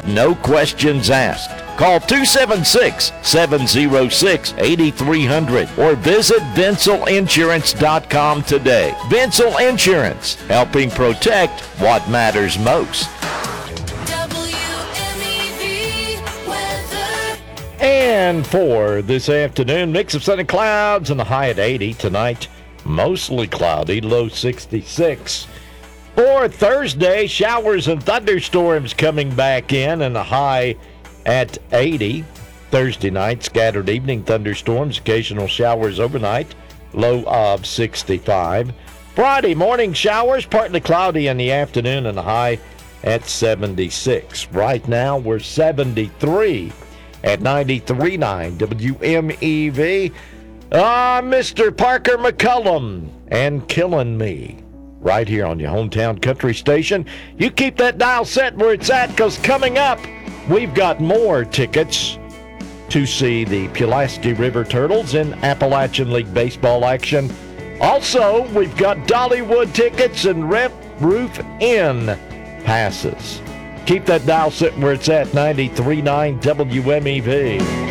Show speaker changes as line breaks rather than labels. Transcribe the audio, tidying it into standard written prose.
no questions asked. Call 276-706-8300 or visit VincelInsurance.com today. Vincel Insurance, helping protect what matters most. And for this afternoon, mix of sun and clouds and a high at 80. Tonight, mostly cloudy, low 66. For Thursday, showers and thunderstorms coming back in and a high at 80. Thursday night, scattered evening thunderstorms, occasional showers overnight, low of 65. Friday morning showers, partly cloudy in the afternoon and a high at 76. Right now, we're 73 at 93.9 WMEV. Mr. Parker McCullum and Killing Me. Right here on your hometown country station. You keep that dial set where it's at, because coming up, we've got more tickets to see the Pulaski River Turtles in Appalachian League baseball action. Also, we've got Dollywood tickets and Red Roof Inn passes. Keep that dial set where it's at, 93.9 WMEV.